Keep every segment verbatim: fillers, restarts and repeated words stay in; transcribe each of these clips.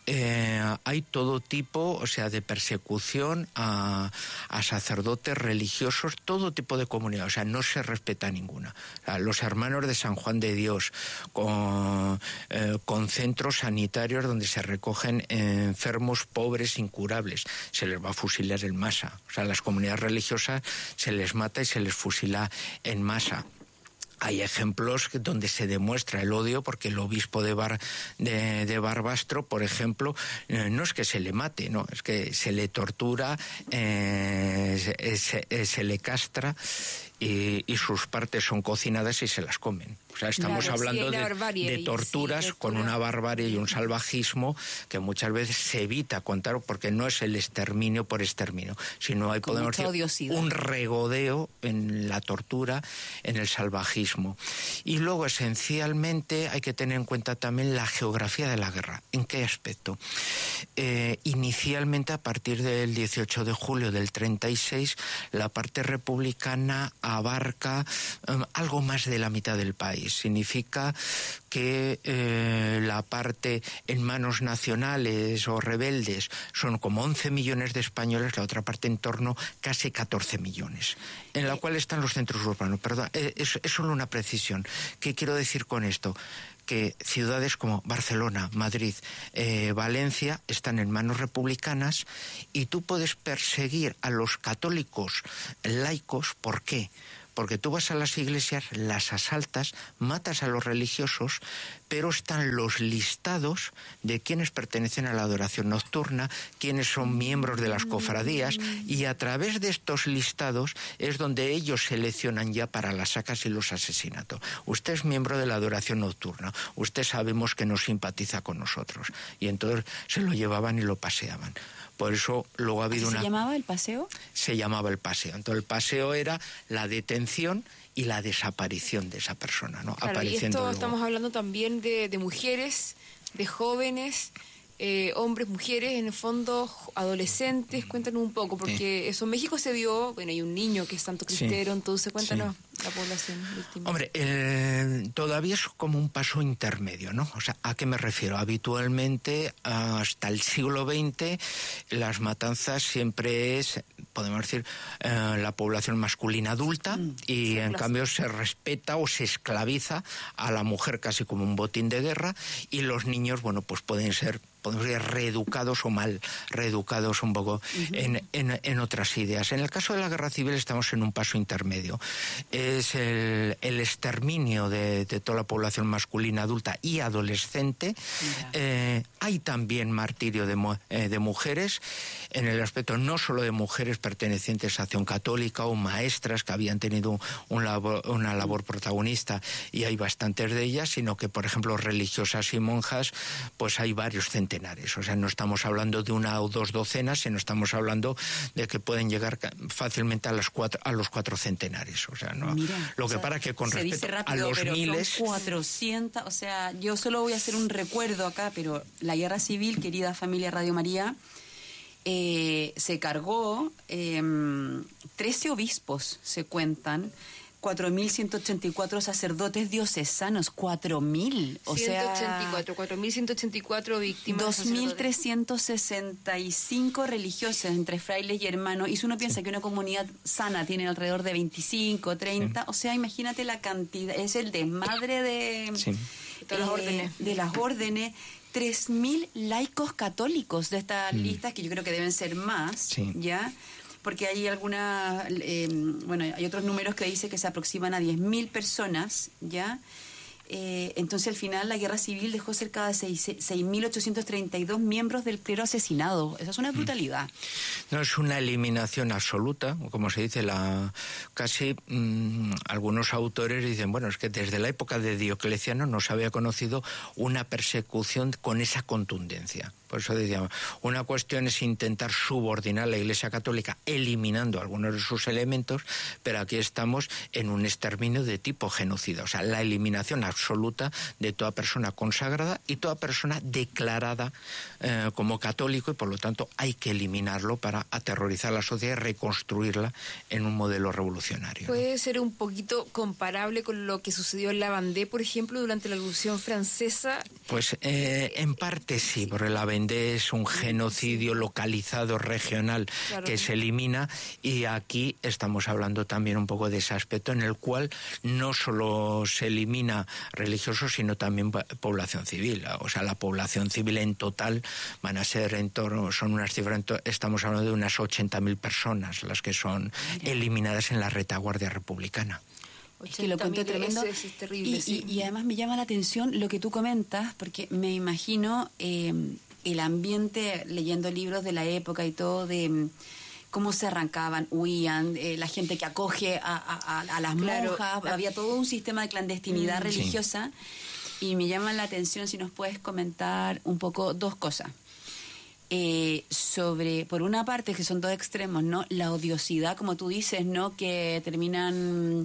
Eh, hay todo tipo, o sea, de persecución a, a sacerdotes religiosos, todo tipo de comunidad, o sea, no se respeta ninguna. O sea, los hermanos de San Juan de Dios, con, eh, con centros sanitarios donde se recogen enfermos pobres, incurables, se les va a fusilar en masa. O sea, las comunidades religiosas se les mata y se les fusila en masa. Hay ejemplos donde se demuestra el odio, porque el obispo de, Bar, de, de Barbastro, por ejemplo, eh, no es que se le mate, no, es que se le tortura, eh, se, se, se le castra y, y sus partes son cocinadas y se las comen. O sea, estamos claro, hablando sí, de, barbarie, de torturas sí, con una barbarie y un salvajismo que muchas veces se evita contar, porque no es el exterminio por exterminio, sino hay, podemos decir, un regodeo en la tortura, en el salvajismo. Y luego, esencialmente, hay que tener en cuenta también la geografía de la guerra. ¿En qué aspecto? Eh, inicialmente, a partir del dieciocho de julio del treinta y seis, la parte republicana abarca um, algo más de la mitad del país. Significa que eh, la parte en manos nacionales o rebeldes son como once millones de españoles, la otra parte en torno casi catorce millones, en la cual están los centros urbanos. Perdón, eh, es, es solo una precisión. ¿Qué quiero decir con esto? Que ciudades como Barcelona, Madrid, eh, Valencia están en manos republicanas y tú puedes perseguir a los católicos laicos. ¿Por qué? Porque tú vas a las iglesias, las asaltas, matas a los religiosos, pero están los listados de quienes pertenecen a la adoración nocturna, quienes son miembros de las cofradías, y a través de estos listados es donde ellos seleccionan ya para las sacas y los asesinatos. Usted es miembro de la adoración nocturna, usted sabemos que no simpatiza con nosotros. Y entonces se lo llevaban y lo paseaban. Por eso luego ha habido ¿Así una... ¿Se llamaba el paseo? Se llamaba el paseo. Entonces el paseo era la detención y la desaparición de esa persona, ¿no? Claro, Apareciendo y esto luego. Estamos hablando también de, de mujeres, de jóvenes, eh, hombres, mujeres, en el fondo adolescentes. Cuéntanos un poco, porque sí. Eso en México se vio, bueno, hay un niño que es santo cristero, sí. Entonces cuéntanos sí. La población víctima. Hombre, el, todavía es como un paso intermedio, ¿no? O sea, ¿a qué me refiero? Habitualmente, hasta el siglo veinte, las matanzas siempre es, podemos decir, eh, la población masculina adulta, mm, y en cambio se respeta o se esclaviza a la mujer casi como un botín de guerra, y los niños, bueno, pues pueden ser, podemos decir, reeducados o mal reeducados un poco uh-huh. en, en, en otras ideas. En el caso de la guerra civil estamos en un paso intermedio. Es el, el exterminio de, de toda la población masculina adulta y adolescente. Eh, hay también martirio de, eh, de mujeres, en el aspecto no solo de mujeres pertenecientes a Acción Católica o maestras que habían tenido un labor, una labor protagonista, y hay bastantes de ellas, sino que, por ejemplo, religiosas y monjas, pues hay varios centenares. O sea, no estamos hablando de una o dos docenas, sino estamos hablando de que pueden llegar fácilmente a, las cuatro, a los cuatro centenares. O sea, no. Mira, lo que sea, para que con se respecto dice rápido, a los pero miles... son cuatrocientas, o sea, yo solo voy a hacer un recuerdo acá, pero la guerra civil, querida familia Radio María, eh, se cargó eh, trece obispos, se cuentan, cuatro mil ciento ochenta y cuatro sacerdotes diocesanos, cuatro mil, o sea... cuatro mil ciento ochenta y cuatro víctimas. dos mil trescientos sesenta y cinco religiosos entre frailes y hermanos, y si uno piensa sí. que una comunidad sana tiene alrededor de veinticinco, treinta, sí. o sea, imagínate la cantidad, es el desmadre de, sí. de, las, eh, órdenes. de las órdenes. tres mil laicos católicos de estas mm. listas, que yo creo que deben ser más, sí. ¿ya?, porque hay algunas, eh, bueno, hay otros números que dice que se aproximan a diez mil personas, ¿ya? Eh, entonces, al final, la guerra civil dejó cerca de seis mil ochocientos treinta y dos miembros del clero asesinados. Esa es una brutalidad. No, es una eliminación absoluta, como se dice, la casi mmm, algunos autores dicen, bueno, es que desde la época de Diocleciano no se había conocido una persecución con esa contundencia. Por eso decíamos, una cuestión es intentar subordinar a la Iglesia Católica eliminando algunos de sus elementos, pero aquí estamos en un exterminio de tipo genocida, o sea, la eliminación absoluta absoluta de toda persona consagrada y toda persona declarada eh, como católico, y por lo tanto hay que eliminarlo para aterrorizar a la sociedad y reconstruirla en un modelo revolucionario. ¿Puede ser un poquito comparable con lo que sucedió en la Vendée, por ejemplo, durante la Revolución Francesa? Pues eh, en parte sí, porque la Vendée es un genocidio localizado, regional, claro, que se elimina, y aquí estamos hablando también un poco de ese aspecto en el cual no solo se elimina religiosos, sino también población civil. O sea, la población civil en total van a ser en torno, son unas cifras, estamos hablando de unas ochenta mil personas las que son eliminadas en la retaguardia republicana. Es que lo conté tremendo. Es, es terrible, y, sí. y, y además me llama la atención lo que tú comentas, porque me imagino eh, el ambiente, leyendo libros de la época y todo, de cómo se arrancaban, huían, eh, la gente que acoge a, a, a las claro, monjas, la... había todo un sistema de clandestinidad mm, religiosa, sí. Y me llama la atención si nos puedes comentar un poco dos cosas. Eh, sobre, por una parte, que son dos extremos, ¿no? La odiosidad, como tú dices, ¿no? Que terminan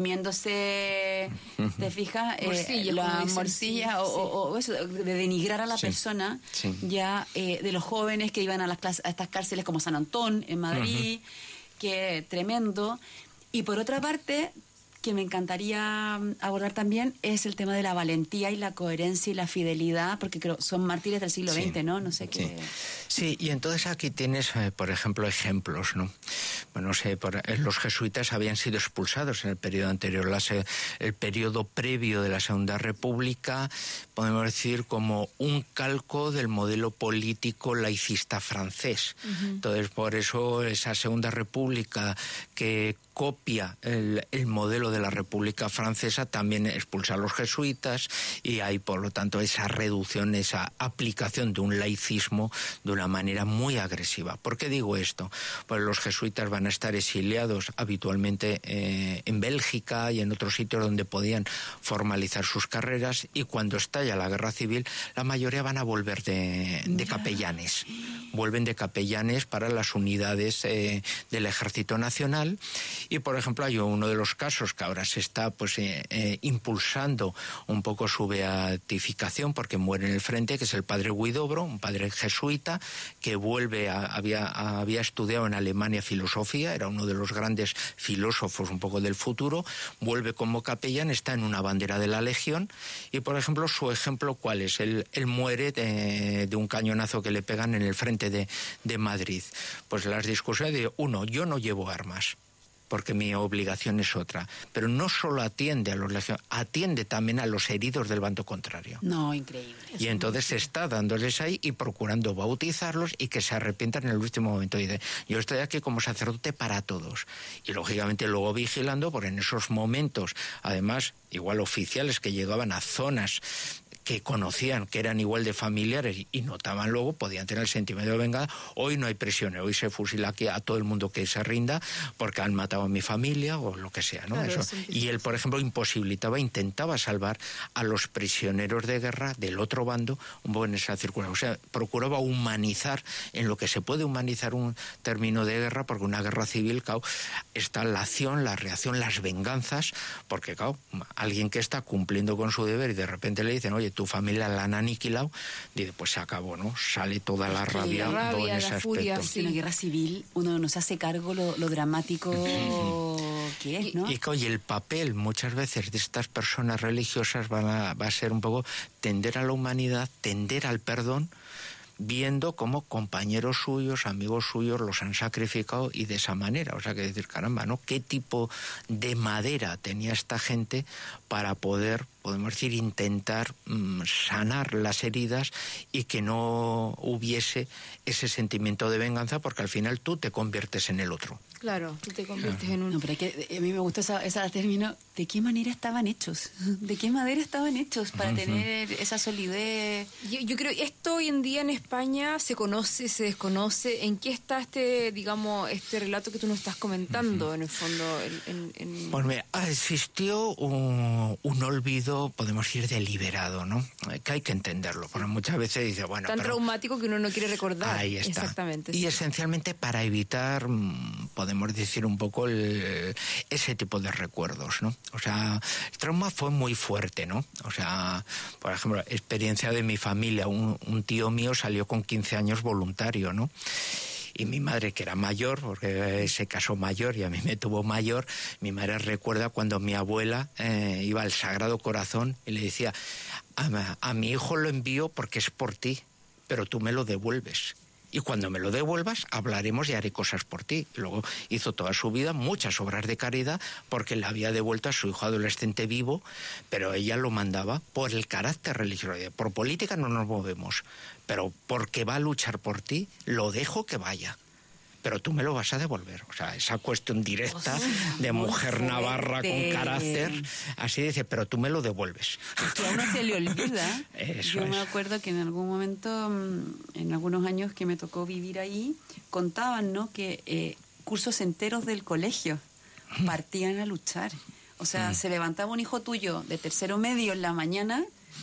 comiéndose, ¿te fijas? Eh, morcilla, la morcilla, sí, o, sí. O, o eso, de denigrar a la sí, persona, sí. Ya eh, de los jóvenes que iban a, las clases, a estas cárceles como San Antón, en Madrid, uh-huh. Que tremendo. Y por otra parte, que me encantaría abordar también, es el tema de la valentía y la coherencia y la fidelidad, porque creo son mártires del siglo veinte, sí, ¿no? No sé qué... Sí. Sí, y entonces aquí tienes, eh, por ejemplo, ejemplos, ¿no? Bueno, no sé, por, eh, los jesuitas habían sido expulsados en el periodo anterior, la se, el periodo previo de la Segunda República, podemos decir como un calco del modelo político laicista francés. Uh-huh. Entonces, por eso esa Segunda República que copia el, el modelo de la República Francesa también expulsa a los jesuitas, y hay, por lo tanto, esa reducción, esa aplicación de un laicismo de una manera muy agresiva. ¿Por qué digo esto? Pues los jesuitas van a estar exiliados habitualmente eh, en Bélgica y en otros sitios donde podían formalizar sus carreras, y cuando estalla la guerra civil, la mayoría van a volver de, de capellanes. Vuelven de capellanes para las unidades eh, del Ejército Nacional. Y, por ejemplo, hay uno de los casos que ahora se está pues eh, eh, impulsando un poco su beatificación, porque muere en el frente, que es el padre Huidobro, un padre jesuita, que vuelve, a, había, a, había estudiado en Alemania filosofía, era uno de los grandes filósofos un poco del futuro, vuelve como capellán, está en una bandera de la Legión, y, por ejemplo, su ejemplo, ¿cuál es? Él, él muere de, de un cañonazo que le pegan en el frente de, de Madrid. Pues las discusiones de, uno, yo no llevo armas, porque mi obligación es otra. Pero no solo atiende a los legionarios, atiende también a los heridos del bando contrario. No, increíble. Y entonces se está dándoles ahí y procurando bautizarlos y que se arrepientan en el último momento. Y dice, yo estoy aquí como sacerdote para todos. Y lógicamente luego vigilando, porque en esos momentos, además, igual oficiales que llegaban a zonas que conocían que eran igual de familiares y notaban luego, podían tener el sentimiento de venganza. Hoy no hay prisiones, hoy se fusila aquí a todo el mundo que se rinda porque han matado a mi familia o lo que sea, ¿no? Claro, eso. Y él, por ejemplo, imposibilitaba, intentaba salvar a los prisioneros de guerra del otro bando un poco en esa circunstancia. O sea, procuraba humanizar en lo que se puede humanizar un término de guerra, porque una guerra civil, claro, está la acción, la reacción, las venganzas, porque, claro, alguien que está cumpliendo con su deber y de repente le dicen, oye, tu familia la han aniquilado, dice, pues se acabó, ¿no? Sale toda la rabia, sí, la rabia todo en ese la furia, aspecto. Sí. En la guerra civil uno no se hace cargo lo, lo dramático que es, ¿no? Y, y, y el papel muchas veces de estas personas religiosas van a, va a ser un poco tender a la humanidad, tender al perdón, viendo cómo compañeros suyos, amigos suyos los han sacrificado y de esa manera. O sea, que decir, caramba, ¿no? ¿Qué tipo de madera tenía esta gente para poder, podemos decir, intentar mmm, sanar las heridas y que no hubiese ese sentimiento de venganza, porque al final tú te conviertes en el otro? Claro, tú te conviertes claro. en un... No, pero hay que, a mí me gustó esa, esa término, ¿de qué manera estaban hechos? ¿De qué madera estaban hechos para uh-huh. tener esa solidez? Yo, yo creo que esto hoy en día en España España se conoce, se desconoce? ¿En qué está este, digamos, este relato que tú nos estás comentando, uh-huh. en el fondo? En, en... Pues mira, existió un, un olvido, podemos decir, deliberado, ¿no? Que hay que entenderlo, porque muchas veces dice, bueno... Tan pero... traumático que uno no quiere recordar. Ahí está. Exactamente. Y sí. esencialmente para evitar, podemos decir, un poco el, ese tipo de recuerdos, ¿no? O sea, el trauma fue muy fuerte, ¿no? O sea, por ejemplo, experiencia de mi familia, un, un tío mío salió con quince años voluntario, ¿no? Y mi madre, que era mayor, porque se casó mayor y a mí me tuvo mayor, mi madre recuerda cuando mi abuela eh, iba al Sagrado Corazón y le decía, a, a mi hijo lo envío porque es por ti, pero tú me lo devuelves. Y cuando me lo devuelvas, hablaremos y haré cosas por ti. Luego hizo toda su vida muchas obras de caridad porque le había devuelto a su hijo adolescente vivo, pero ella lo mandaba por el carácter religioso. Por política no nos movemos, pero porque va a luchar por ti, lo dejo que vaya. Pero tú me lo vas a devolver. O sea, esa cuestión directa o sea, de mujer navarra con carácter, así dice, pero tú me lo devuelves. Que a uno se le olvida. Eso Yo es. me acuerdo que en algún momento, en algunos años que me tocó vivir ahí, contaban, ¿no?, que eh, cursos enteros del colegio partían a luchar. O sea, mm. se levantaba un hijo tuyo de tercero medio en la mañana...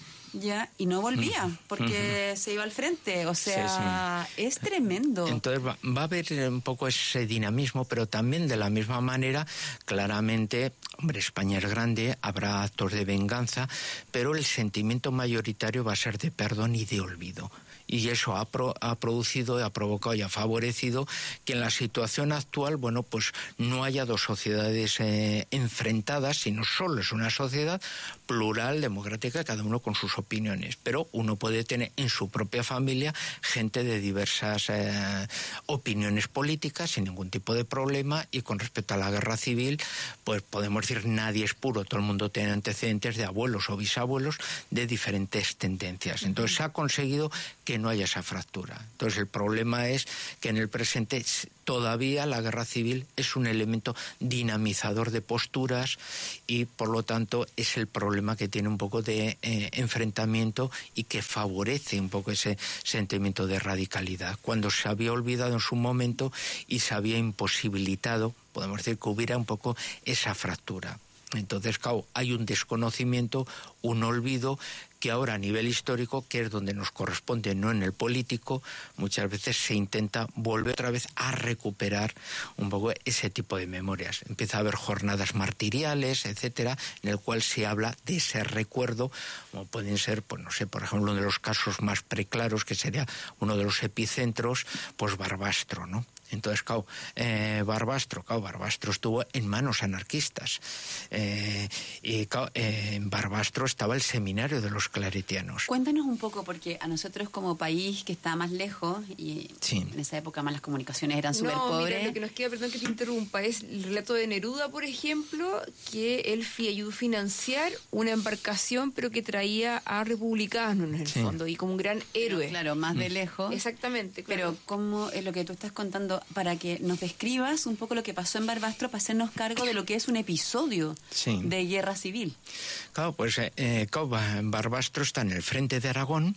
ya y no volvía porque uh-huh. se iba al frente, o sea, sí, sí. es tremendo. Entonces va, va a haber un poco ese dinamismo, pero también de la misma manera, claramente, hombre, España es grande, habrá actos de venganza, pero el sentimiento mayoritario va a ser de perdón y de olvido. Y eso ha, pro, ha producido, ha provocado y ha favorecido que en la situación actual, bueno, pues no haya dos sociedades eh, enfrentadas, sino solo es una sociedad plural, democrática, cada uno con sus opiniones. Pero uno puede tener en su propia familia gente de diversas eh, opiniones políticas sin ningún tipo de problema, y con respecto a la guerra civil, pues podemos decir nadie es puro, todo el mundo tiene antecedentes de abuelos o bisabuelos de diferentes tendencias. Entonces se ha conseguido que no haya esa fractura. Entonces el problema es que en el presente todavía la guerra civil es un elemento dinamizador de posturas y por lo tanto es el problema que tiene un poco de eh, enfrentamiento y que favorece un poco ese sentimiento de radicalidad. Cuando se había olvidado en su momento y se había imposibilitado, podemos decir que hubiera un poco esa fractura. Entonces, claro, hay un desconocimiento, un olvido, que ahora a nivel histórico, que es donde nos corresponde, no en el político, muchas veces se intenta volver otra vez a recuperar un poco ese tipo de memorias. Empieza a haber jornadas martiriales, etcétera, en el cual se habla de ese recuerdo, como pueden ser, pues no sé, por ejemplo, uno de los casos más preclaros, que sería uno de los epicentros, pues Barbastro, ¿no? Entonces, claro, eh, Barbastro, claro, Barbastro estuvo en manos anarquistas. Eh, y claro, eh, en Barbastro estaba el seminario de los claretianos. Cuéntanos un poco, porque a nosotros como país que está más lejos, y sí. en esa época más las comunicaciones eran súper no, pobres. Mira, lo que nos queda, perdón que te interrumpa, es el relato de Neruda, por ejemplo, que él ayudó a financiar una embarcación, pero que traía a republicanos en el sí. fondo, y como un gran héroe. Pero, claro, más mm. de lejos. Exactamente, claro. Pero ¿cómo es lo que tú estás contando? Para que nos describas un poco lo que pasó en Barbastro, para hacernos cargo de lo que es un episodio sí. de guerra civil. Claro, pues eh, claro, Barbastro está en el frente de Aragón,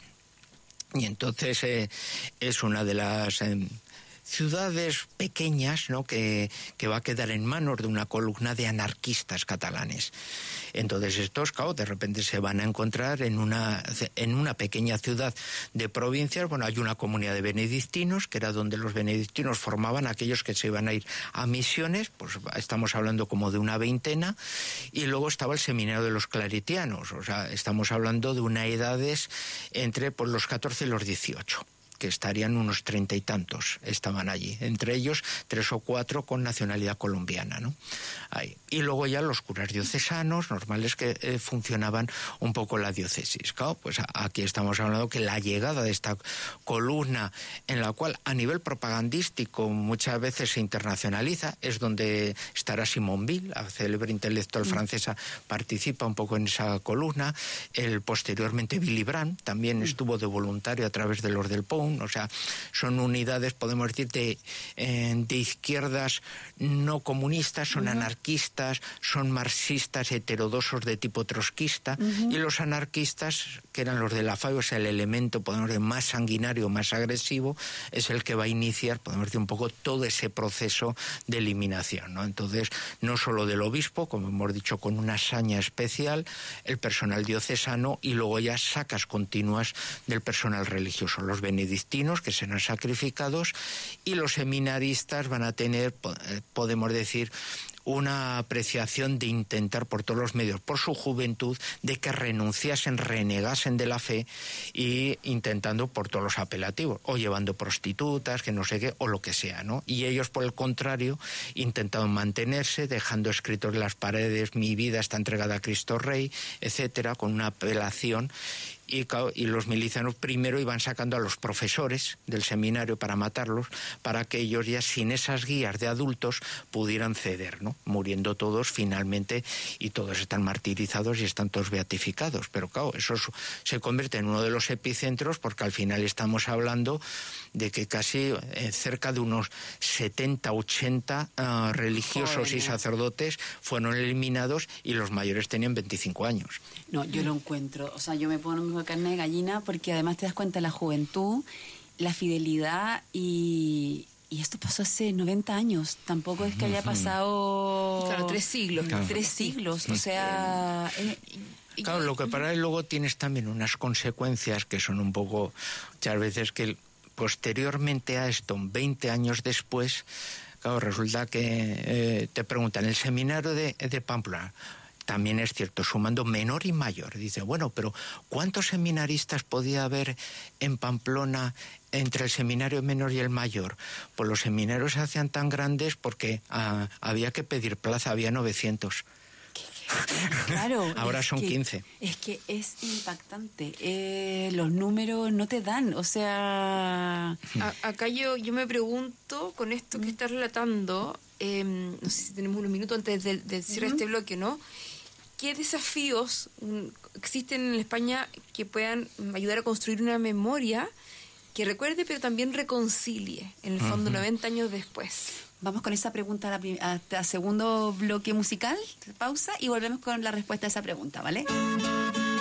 y entonces eh, es una de las eh, ciudades pequeñas, ¿no?, que, que va a quedar en manos de una columna de anarquistas catalanes. Entonces estos, claro, de repente se van a encontrar en una, en una pequeña ciudad de provincias. Bueno, hay una comunidad de benedictinos, que era donde los benedictinos formaban a aquellos que se iban a ir a misiones, pues estamos hablando como de una veintena, y luego estaba el seminario de los claretianos, o sea, estamos hablando de unas edades entre pues, los catorce y los dieciocho. Que estarían unos treinta y tantos, estaban allí, entre ellos tres o cuatro con nacionalidad colombiana, ¿no? Ahí. Y luego ya los curas diocesanos, normales, que eh, funcionaban un poco la diócesis. Claro, pues aquí estamos hablando que la llegada de esta columna, en la cual a nivel propagandístico muchas veces se internacionaliza, es donde estará Simone Weil, la célebre intelectual mm. francesa, participa un poco en esa columna. El posteriormente Willy Brandt también mm. estuvo de voluntario a través de los del Pont. común, o sea, son unidades, podemos decir, de, eh, de izquierdas no comunistas, son uh-huh. anarquistas, son marxistas heterodoxos de tipo trotskista, uh-huh. y los anarquistas, que eran los de la F A I, o sea, el elemento, podemos decir, más sanguinario, más agresivo, es el que va a iniciar, podemos decir, un poco todo ese proceso de eliminación, ¿no? Entonces, no solo del obispo, como hemos dicho, con una saña especial, el personal diocesano, y luego ya sacas continuas del personal religioso, los benedictinos, que serán sacrificados, y los seminaristas van a tener, podemos decir, una apreciación de intentar por todos los medios, por su juventud, de que renunciasen, renegasen de la fe, y intentando por todos los apelativos, o llevando prostitutas, que no sé qué, o lo que sea, ¿no? Y ellos, por el contrario, intentaron mantenerse, dejando escritos en las paredes: mi vida está entregada a Cristo Rey, etcétera, con una apelación. Y, y los milicianos primero iban sacando a los profesores del seminario para matarlos, para que ellos ya sin esas guías de adultos pudieran ceder, ¿no? Muriendo todos finalmente, y todos están martirizados y están todos beatificados. Pero claro, eso se convierte en uno de los epicentros, porque al final estamos hablando de que casi eh, cerca de unos setenta, ochenta uh, religiosos Joder, y sacerdotes fueron eliminados, y los mayores tenían veinticinco años. No, yo lo encuentro, o sea, yo me pongo de carne de gallina, porque además te das cuenta de la juventud, la fidelidad, y, y esto pasó hace noventa años, tampoco es que haya pasado... Claro, tres siglos. Claro. Tres siglos, o sea... Eh, claro, lo que para él luego tienes también unas consecuencias que son un poco, muchas veces, que posteriormente a esto, veinte años después, claro, resulta que eh, te preguntan, el seminario de, de Pamplona, también es cierto, sumando menor y mayor, dice, bueno, pero ¿cuántos seminaristas podía haber en Pamplona entre el seminario menor y el mayor? Pues los seminarios se hacían tan grandes porque ah, había que pedir plaza, había novecientos. Claro, ahora son que, quince. Es que es impactante. Eh, los números no te dan, o sea... A, acá yo, yo me pregunto, con esto que estás relatando, eh, no sé si tenemos unos minutos antes de, de cierre uh-huh. este bloque, ¿no? ¿Qué desafíos um, existen en España que puedan ayudar a construir una memoria que recuerde, pero también reconcilie, en el fondo, uh-huh. noventa años después? Vamos con esa pregunta a la, a, a segundo bloque musical, pausa, y volvemos con la respuesta a esa pregunta, ¿vale?